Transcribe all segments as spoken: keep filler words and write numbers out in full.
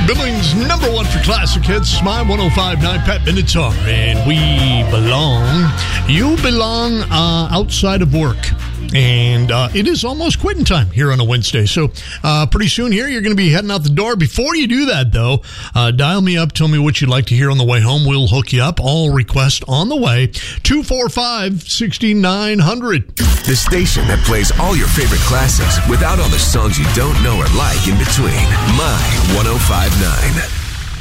Billings number one for classic hits, My one oh five point nine, Pat Benatar, and we belong. You belong uh, outside of work. And uh, it is almost quitting time here on a Wednesday. So uh, pretty soon here, you're going to be heading out the door. Before you do that, though, uh, dial me up. Tell me what you'd like to hear on the way home. We'll hook you up. All requests on the way. two four five, six nine zero zero. The station that plays all your favorite classics without all the songs you don't know or like in between. My one oh five point nine.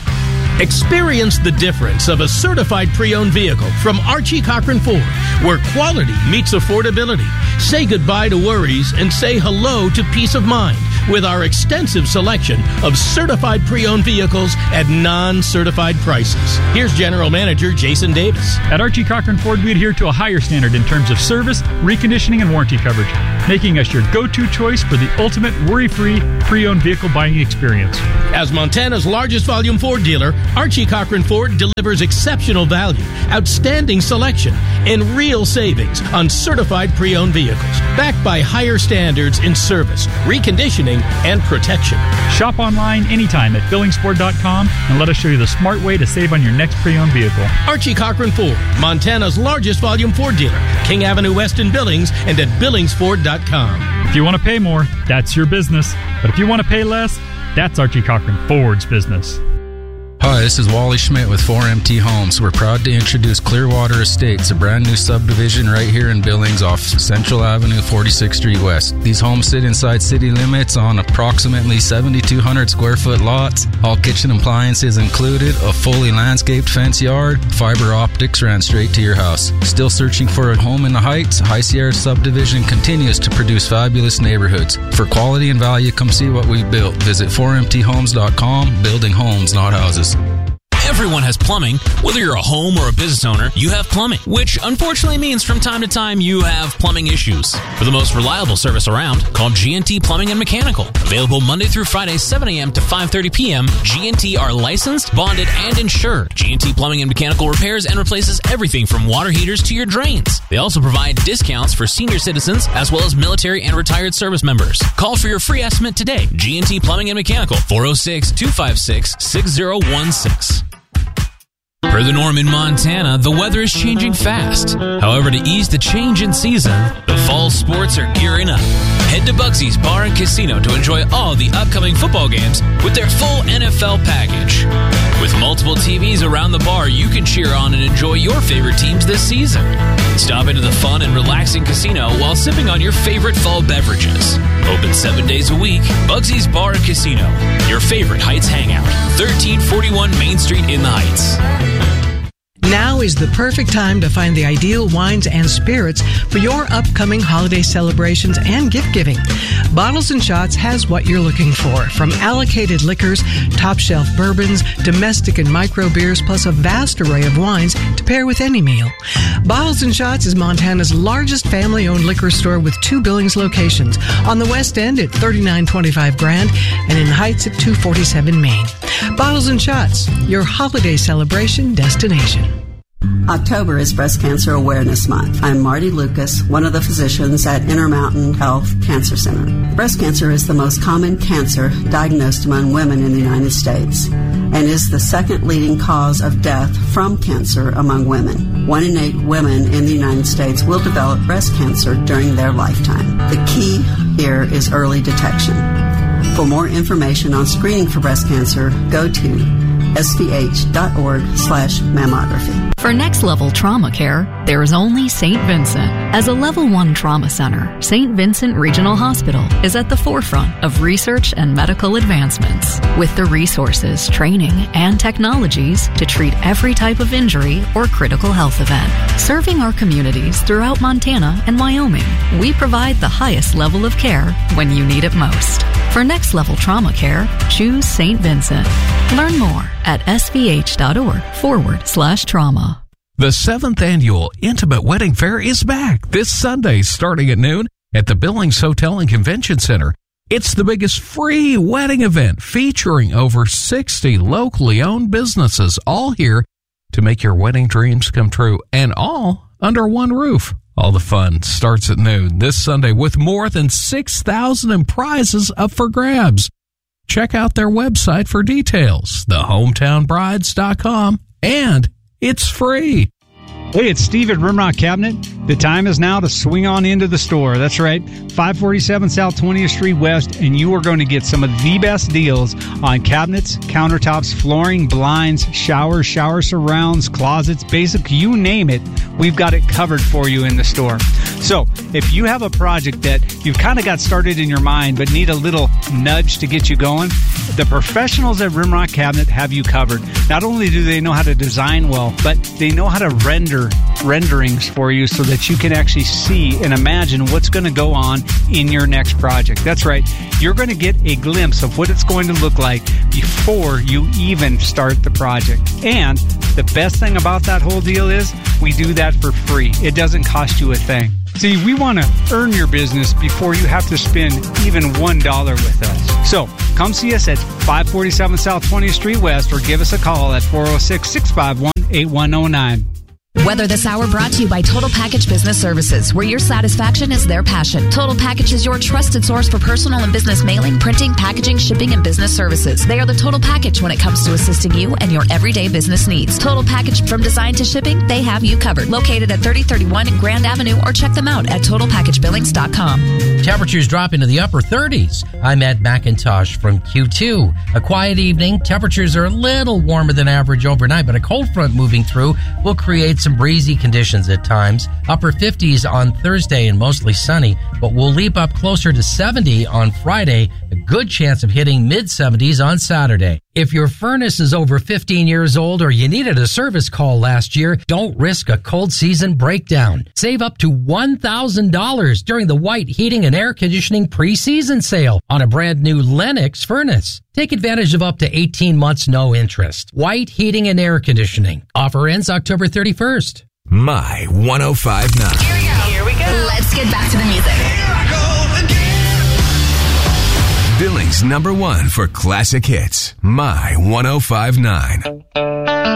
Experience the difference of a certified pre-owned vehicle from Archie Cochran Ford, where quality meets affordability. Say goodbye to worries and say hello to peace of mind with our extensive selection of certified pre-owned vehicles at non-certified prices. Here's General Manager Jason Davis. At Archie Cochran Ford, we adhere to a higher standard in terms of service, reconditioning, and warranty coverage, making us your go-to choice for the ultimate worry-free pre-owned vehicle buying experience. As Montana's largest volume Ford dealer, Archie Cochran Ford delivers exceptional value, outstanding selection, and real savings on certified pre-owned vehicles, backed by higher standards in service, reconditioning, and protection. Shop online anytime at billings ford dot com and let us show you the smart way to save on your next pre-owned vehicle. Archie Cochran Ford, Montana's largest volume Ford dealer, King Avenue West in Billings, and at billings ford dot com. If you want to pay more, that's your business. But if you want to pay less, that's Archie Cochran Ford's business. Hi, this is Wally Schmidt with four M T Homes. We're proud to introduce Clearwater Estates, a brand new subdivision right here in Billings off Central Avenue, forty-sixth Street West. These homes sit inside city limits on approximately seventy-two hundred square foot lots. All kitchen appliances included, a fully landscaped fence yard, fiber optics ran straight to your house. Still searching for a home in the Heights? High Sierra Subdivision continues to produce fabulous neighborhoods. For quality and value, come see what we've built. Visit four m t homes dot com, building homes, not houses. Everyone has plumbing. Whether you're a home or a business owner, you have plumbing, which unfortunately means from time to time you have plumbing issues. For the most reliable service around, call G and T Plumbing and Mechanical. Available Monday through Friday, seven a.m. to five thirty p.m., G and T are licensed, bonded, and insured. G and T Plumbing and Mechanical repairs and replaces everything from water heaters to your drains. They also provide discounts for senior citizens as well as military and retired service members. Call for your free estimate today. G and T Plumbing and Mechanical, four oh six, two five six, six oh one six. Per the norm in Montana, the weather is changing fast. However, to ease the change in season, the fall sports are gearing up. Head to Bugsy's Bar and Casino to enjoy all the upcoming football games with their full N F L package. With multiple T Vs around the bar, you can cheer on and enjoy your favorite teams this season. Stop into the fun and relaxing casino while sipping on your favorite fall beverages. Open seven days a week, Bugsy's Bar and Casino, your favorite Heights hangout. thirteen forty-one Main Street in the Heights. Now is the perfect time to find the ideal wines and spirits for your upcoming holiday celebrations and gift giving. Bottles and Shots has what you're looking for, from allocated liquors, top shelf bourbons, domestic and micro beers, plus a vast array of wines to pair with any meal. Bottles and Shots is Montana's largest family-owned liquor store with two Billings locations, on the West End at thirty-nine twenty-five Grand and in Heights at two forty-seven Main. Bottles and Shots, your holiday celebration destination. October is Breast Cancer Awareness Month. I'm Marty Lucas, one of the physicians at Intermountain Health Cancer Center. Breast cancer is the most common cancer diagnosed among women in the United States and is the second leading cause of death from cancer among women. One in eight women in the United States will develop breast cancer during their lifetime. The key here is early detection. For more information on screening for breast cancer, go to S V H dot org slash mammography. For next-level trauma care, there is only Saint Vincent. As a Level one trauma center, Saint Vincent Regional Hospital is at the forefront of research and medical advancements, with the resources, training, and technologies to treat every type of injury or critical health event. Serving our communities throughout Montana and Wyoming, we provide the highest level of care when you need it most. For next-level trauma care, choose Saint Vincent. Learn more at svh.org forward slash trauma. The seventh annual Intimate Wedding Fair is back this Sunday starting at noon at the Billings Hotel and Convention Center. It's the biggest free wedding event featuring over sixty locally owned businesses, all here to make your wedding dreams come true, and all under one roof. All the fun starts at noon this Sunday with more than six thousand in prizes up for grabs. Check out their website for details, the hometown brides dot com, and it's free. Hey, it's Steve at Rimrock Cabinet. The time is now to swing on into the store. That's right, five forty-seven South twentieth Street West, and you are going to get some of the best deals on cabinets, countertops, flooring, blinds, showers, shower surrounds, closets, basic, you name it. We've got it covered for you in the store. So, if you have a project that you've kind of got started in your mind but need a little nudge to get you going, the professionals at Rimrock Cabinet have you covered. Not only do they know how to design well, but they know how to render renderings for you so that you can actually see and imagine what's going to go on in your next project. That's right. You're going to get a glimpse of what it's going to look like before you even start the project. And the best thing about that whole deal is we do that for free. It doesn't cost you a thing. See, we want to earn your business before you have to spend even one dollar with us. So come see us at five forty-seven South twentieth Street West or give us a call at four oh six, six five one, eight one oh nine. Weather This Hour brought to you by Total Package Business Services, where your satisfaction is their passion. Total Package is your trusted source for personal and business mailing, printing, packaging, shipping, and business services. They are the total package when it comes to assisting you and your everyday business needs. Total Package from design to shipping, they have you covered. Located at thirty thirty-one Grand Avenue, or check them out at total package billings dot com. Temperatures drop into the upper thirties. I'm Ed McIntosh from Q two. A quiet evening. Temperatures are a little warmer than average overnight, but a cold front moving through will create some breezy conditions at times. Upper fifties on Thursday and mostly sunny, but we'll leap up closer to seventy on Friday. A good chance of hitting mid seventies on Saturday. If your furnace is over fifteen years old or you needed a service call last year, don't risk a cold season breakdown. Save up to one thousand dollars during the White Heating and Air Conditioning pre-season sale on a brand new Lennox furnace. Take advantage of up to eighteen months no interest. White Heating and Air Conditioning. Offer ends October thirty-first. My one oh five point nine. Here we go. Here we go. Let's get back to the music. Billings number one for classic hits. My one oh five point nine.